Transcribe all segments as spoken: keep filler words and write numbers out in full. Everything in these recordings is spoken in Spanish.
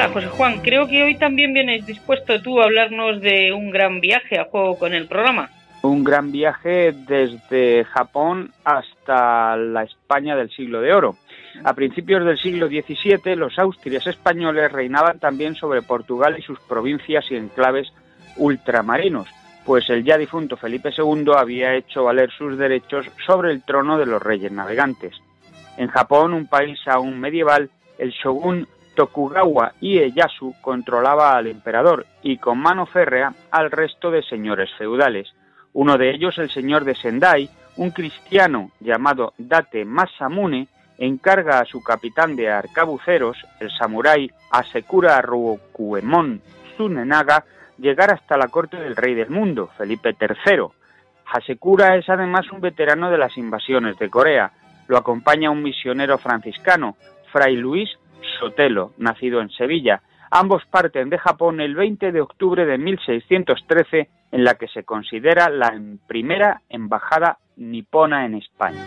Hola, José Juan. Creo que hoy también vienes dispuesto tú a hablarnos de un gran viaje a juego con el programa. Un gran viaje desde Japón hasta la España del siglo de oro. A principios del siglo diecisiete, los austrias españoles reinaban también sobre Portugal y sus provincias y enclaves ultramarinos, pues el ya difunto Felipe segundo había hecho valer sus derechos sobre el trono de los reyes navegantes. En Japón, un país aún medieval, el shogun Tokugawa Ieyasu controlaba al emperador y con mano férrea al resto de señores feudales. Uno de ellos, el señor de Sendai, un cristiano llamado Date Masamune, encarga a su capitán de arcabuceros, el samurái Hasekura Rokuemon Tsunenaga, llegar hasta la corte del rey del mundo, Felipe tercero. Hasekura es además un veterano de las invasiones de Corea. Lo acompaña un misionero franciscano, Fray Luis Sotelo, nacido en Sevilla. Ambos parten de Japón el veinte de octubre de mil seiscientos trece, en la que se considera la primera embajada nipona en España.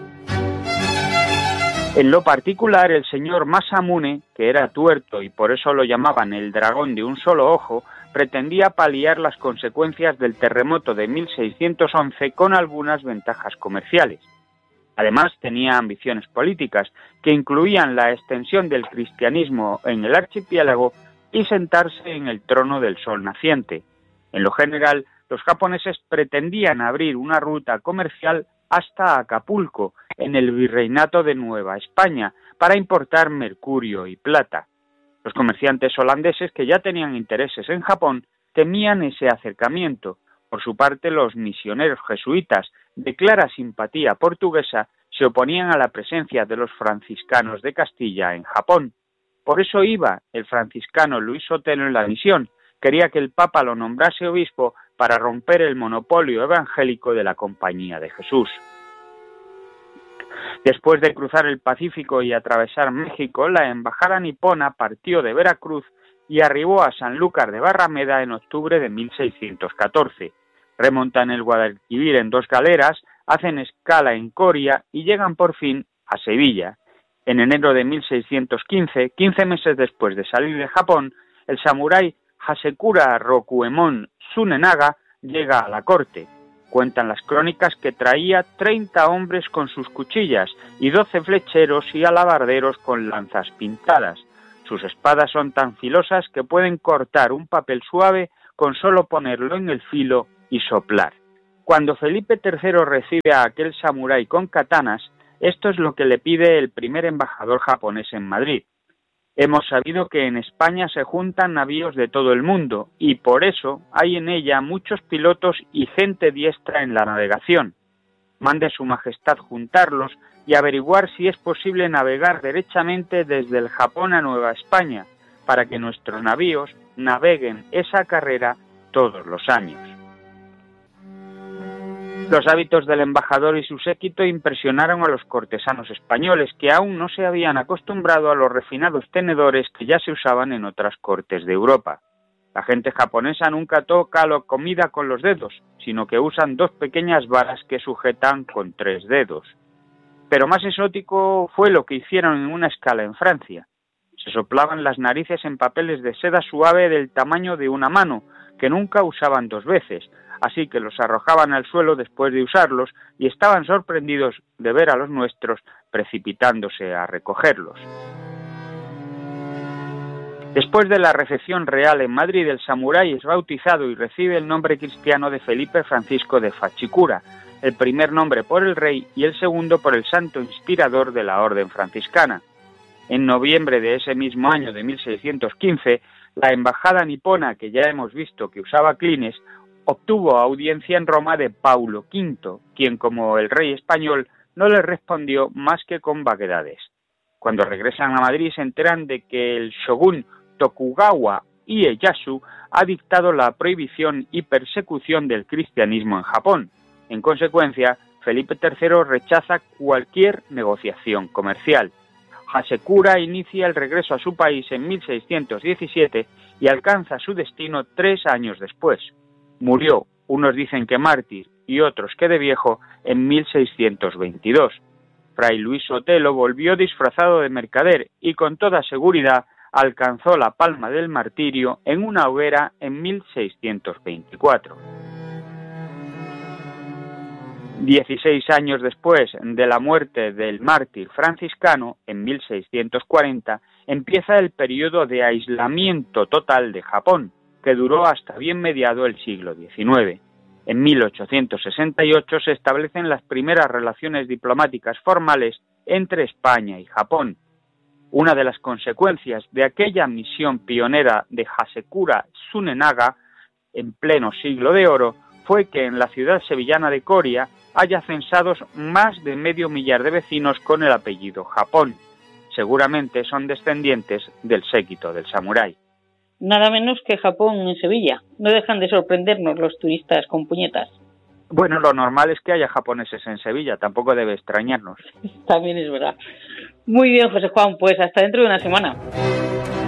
En lo particular, el señor Masamune, que era tuerto y por eso lo llamaban el dragón de un solo ojo, pretendía paliar las consecuencias del terremoto de mil seiscientos once con algunas ventajas comerciales. Además, tenía ambiciones políticas, que incluían la extensión del cristianismo en el archipiélago y sentarse en el trono del sol naciente. En lo general, los japoneses pretendían abrir una ruta comercial hasta Acapulco, en el virreinato de Nueva España, para importar mercurio y plata. Los comerciantes holandeses, que ya tenían intereses en Japón, temían ese acercamiento. Por su parte, los misioneros jesuitas, de clara simpatía portuguesa, se oponían a la presencia de los franciscanos de Castilla en Japón. Por eso iba el franciscano Luis Sotelo en la misión. Quería que el Papa lo nombrase obispo para romper el monopolio evangélico de la Compañía de Jesús. Después de cruzar el Pacífico y atravesar México, la embajada nipona partió de Veracruz y arribó a Sanlúcar de Barrameda en octubre de mil seiscientos catorce. Remontan el Guadalquivir en dos galeras, hacen escala en Coria y llegan por fin a Sevilla. En enero de mil seiscientos quince, quince meses después de salir de Japón, el samurái Hasekura Rokuemon Tsunenaga llega a la corte. Cuentan las crónicas que traía treinta hombres con sus cuchillas y doce flecheros y alabarderos con lanzas pintadas. Sus espadas son tan filosas que pueden cortar un papel suave con solo ponerlo en el filo y soplar. Cuando Felipe tercero recibe a aquel samurái con katanas, esto es lo que le pide el primer embajador japonés en Madrid. Hemos sabido que en España se juntan navíos de todo el mundo y por eso hay en ella muchos pilotos y gente diestra en la navegación. Mande su majestad juntarlos y averiguar si es posible navegar derechamente desde el Japón a Nueva España, para que nuestros navíos naveguen esa carrera todos los años. Los hábitos del embajador y su séquito impresionaron a los cortesanos españoles, que aún no se habían acostumbrado a los refinados tenedores que ya se usaban en otras cortes de Europa. La gente japonesa nunca toca la comida con los dedos, sino que usan dos pequeñas varas que sujetan con tres dedos. Pero más exótico fue lo que hicieron en una escala en Francia. Se soplaban las narices en papeles de seda suave del tamaño de una mano, que nunca usaban dos veces, así que los arrojaban al suelo después de usarlos y estaban sorprendidos de ver a los nuestros precipitándose a recogerlos. Después de la recepción real en Madrid, el samurái es bautizado y recibe el nombre cristiano de Felipe Francisco de Fachikura, el primer nombre por el rey y el segundo por el santo inspirador de la orden franciscana. En noviembre de ese mismo año de mil seiscientos quince, la embajada nipona, que ya hemos visto que usaba clines, obtuvo audiencia en Roma de Paulo quinto, quien, como el rey español, no le respondió más que con vaguedades. Cuando regresan a Madrid se enteran de que el shogun Tokugawa Ieyasu ha dictado la prohibición y persecución del cristianismo en Japón. En consecuencia, Felipe tercero rechaza cualquier negociación comercial. Hasekura inicia el regreso a su país en mil seiscientos diecisiete y alcanza su destino tres años después. Murió, unos dicen que mártir y otros que de viejo, en mil seiscientos veintidós. Fray Luis Sotelo volvió disfrazado de mercader y con toda seguridad alcanzó la palma del martirio en una hoguera en mil seiscientos veinticuatro. Dieciséis años después de la muerte del mártir franciscano, en mil seiscientos cuarenta, empieza el periodo de aislamiento total de Japón, que duró hasta bien mediado el siglo diecinueve. En mil ochocientos sesenta y ocho se establecen las primeras relaciones diplomáticas formales entre España y Japón. Una de las consecuencias de aquella misión pionera de Hasekura Tsunenaga, en pleno siglo de oro, fue que en la ciudad sevillana de Coria haya censados más de medio millar de vecinos con el apellido Japón. Seguramente son descendientes del séquito del samurái. Nada menos que Japón en Sevilla. No dejan de sorprendernos los turistas con puñetas. Bueno, lo normal es que haya japoneses en Sevilla, tampoco debe extrañarnos. También es verdad. Muy bien, José Juan, pues hasta dentro de una semana.